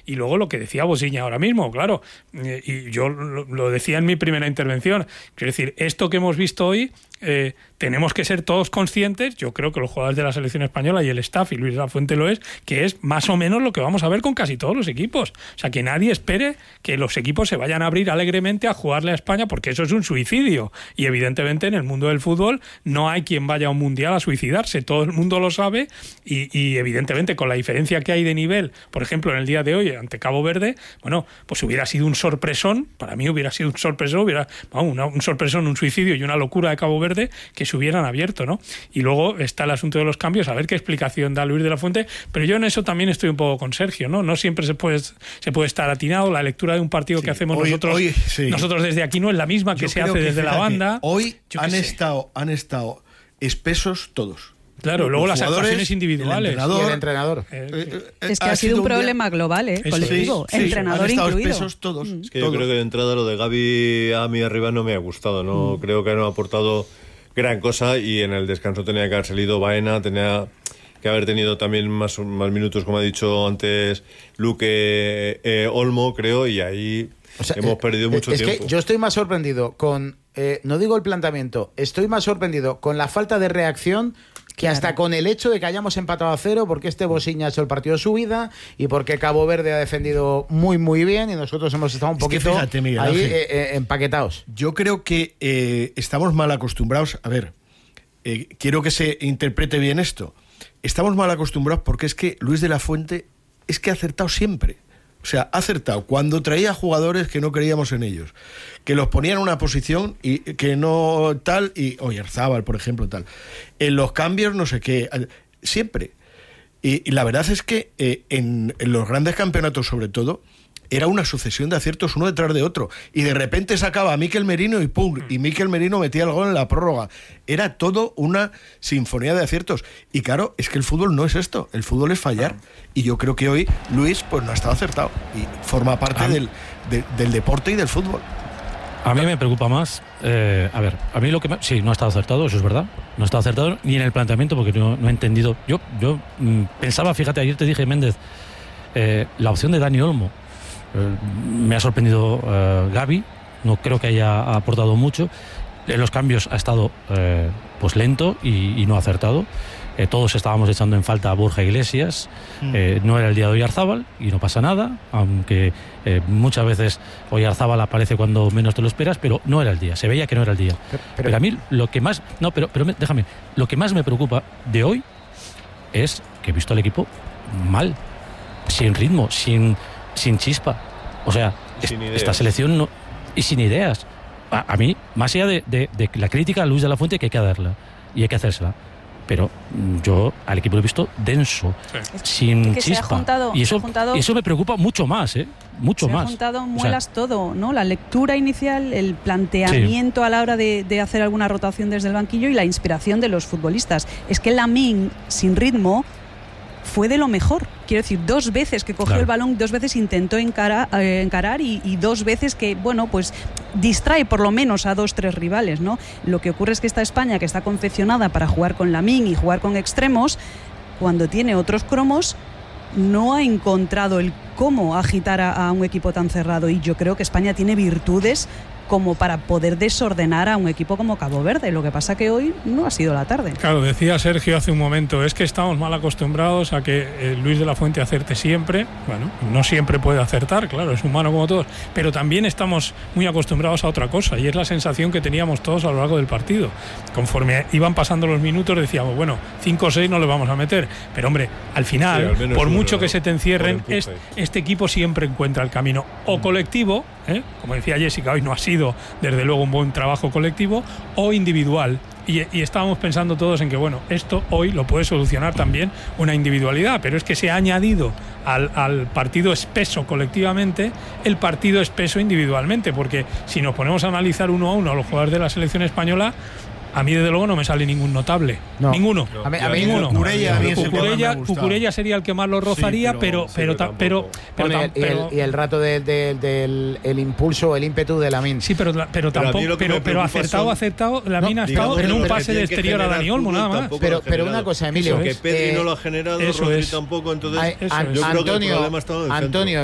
Y luego lo que decía Bosiña ahora mismo, claro, y yo lo decía en mi primera intervención, quiero decir, esto que hemos visto hoy, tenemos que ser todos conscientes, yo creo que los jugadores de la selección española y el staff, y Luis de la Fuente lo es, que es más o menos lo que vamos a ver con casi todos los equipos. O sea, que nadie espere que los equipos se vayan a abrir alegremente a jugarle a España, porque eso es un suicidio. Y evidentemente en el mundo del fútbol no hay quien vaya a un mundial a suicidarse, todo el mundo lo sabe, y evidentemente con la diferencia que hay de nivel, por ejemplo, en el día de hoy ante Cabo Verde, bueno, pues hubiera sido un sorpresón, para mí hubiera sido un sorpresón, un sorpresón, un suicidio y una locura de Cabo Verde que se hubieran abierto, ¿no? Y luego está el asunto de los cambios, a ver qué explicación da Luis de la Fuente, pero yo en eso también estoy un poco con Sergio, ¿no? No siempre se puede estar atinado, la lectura de un partido que hacemos nosotros desde aquí no es la misma que se hace desde la banda. Hoy han estado espesos todos. Claro, luego las actuaciones individuales. El entrenador. Es que ha sido un problema global, colectivo. Entrenador han estado incluido. Espesos todos. Es que yo creo que de entrada lo de Gavi a mí arriba no me ha gustado. No creo que no ha aportado gran cosa, y en el descanso tenía que haber salido Baena, tenía que haber tenido también más minutos, como ha dicho antes Luque, Olmo, creo, y ahí hemos perdido mucho tiempo. Es que yo estoy más sorprendido con, no digo el planteamiento, estoy más sorprendido con la falta de reacción que hasta con el hecho de que hayamos empatado a 0, porque Bosiña ha hecho el partido de su vida y porque Cabo Verde ha defendido muy muy bien y nosotros hemos estado un poquito fíjate, Miguel ahí Ángel, empaquetados. Yo creo que estamos mal acostumbrados. A ver, quiero que se interprete bien esto. Estamos mal acostumbrados porque es que Luis de la Fuente es que ha acertado siempre. O sea, ha acertado cuando traía jugadores que no creíamos en ellos, que los ponía en una posición y que no tal, y Oyarzábal, por ejemplo, tal. En los cambios, no sé qué, siempre. Y la verdad es que en los grandes campeonatos, sobre todo, era una sucesión de aciertos uno detrás de otro. Y de repente sacaba a Mikel Merino y ¡pum! Y Mikel Merino metía el gol en la prórroga. Era todo una sinfonía de aciertos. Y claro, es que el fútbol no es esto. El fútbol es fallar. Y yo creo que hoy Luis pues no ha estado acertado. Y forma parte del deporte y del fútbol. A mí me preocupa más. A ver, a mí lo que sí, no ha estado acertado, eso es verdad. No ha estado acertado ni en el planteamiento porque no he entendido. Yo pensaba, fíjate, ayer te dije, Méndez, la opción de Dani Olmo. Me ha sorprendido Gavi, no creo que haya aportado mucho. En los cambios ha estado pues lento y no ha acertado. Todos estábamos echando en falta a Borja Iglesias. No era el día de Oyarzábal y no pasa nada, aunque muchas veces Oyarzábal aparece cuando menos te lo esperas, pero no era el día, se veía que no era el día. Pero a mí lo que más, déjame, lo que más me preocupa de hoy es que he visto al equipo mal, sin ritmo, sin chispa. O sea, esta selección no, y sin ideas. A mí, más allá de la crítica a Luis de la Fuente, que hay que darla y hay que hacérsela, pero yo al equipo lo he visto denso, sin chispa, y eso me preocupa mucho más, mucho más. Se ha juntado muelas todo, ¿no? La lectura inicial, el planteamiento a la hora de hacer alguna rotación desde el banquillo y la inspiración de los futbolistas. Es que Lamine, sin ritmo, fue de lo mejor. Quiero decir, 2 veces que cogió el balón, 2 veces intentó encarar y 2 veces que, bueno, pues distrae por lo menos a 2-3 rivales, ¿no? Lo que ocurre es que esta España, que está confeccionada para jugar con Lamine y jugar con extremos, cuando tiene otros cromos, no ha encontrado el cómo agitar a un equipo tan cerrado. Y yo creo que España tiene virtudes como para poder desordenar a un equipo como Cabo Verde. Lo que pasa que hoy no ha sido la tarde. Claro, decía Sergio hace un momento, es que estamos mal acostumbrados a que Luis de la Fuente acerte siempre. Bueno, no siempre puede acertar, claro, es humano como todos, pero también estamos muy acostumbrados a otra cosa, y es la sensación que teníamos todos a lo largo del partido. Conforme iban pasando los minutos decíamos, bueno, 5 o 6 no le vamos a meter, pero hombre, al final, sí, por mucho que se te encierren, este equipo siempre encuentra el camino o colectivo, como decía Jessica, hoy no ha sido desde luego un buen trabajo colectivo, o individual, y estábamos pensando todos en que bueno, esto hoy lo puede solucionar también una individualidad, pero es que se ha añadido al partido espeso colectivamente el partido espeso individualmente, porque si nos ponemos a analizar uno a uno a los jugadores de la selección española, a mí desde luego no me sale ningún notable. No. Ninguno. A mí ninguno. Cucurella sería el que más lo rozaría, sí, pero y el rato del impulso, el ímpetu de Lamine. Sí, pero tampoco, pero acertado, Lamine ha estado en un pase de exterior a Dani Olmo, nada más. Pero una cosa, Emilio, que Pedri no lo ha generado, Rodri tampoco, entonces yo creo que el problema ha estado en el centro. Antonio,